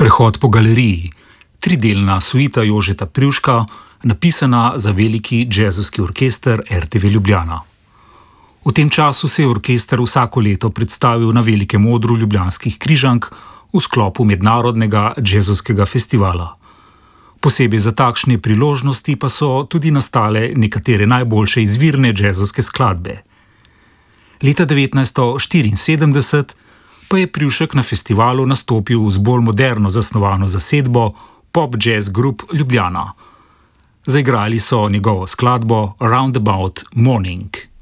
Sprehod po galeriji, tridelna suita Jožeta Privška, napisana za veliki džezovski orkester RTV Ljubljana. V tem času se je orkester vsako leto predstavil na velikem odru ljubljanskih Križank v sklopu mednarodnega džezovskega festivala. Posebej za takšne priložnosti pa so tudi nastale nekatere najboljše izvirne džezovske skladbe. Leta 1974 pa je Privšek na festivalu nastopil z bolj moderno zasnovano zasedbo Pop Jazz Group Ljubljana. Zaigrali so njegovo skladbo Roundabout Morning.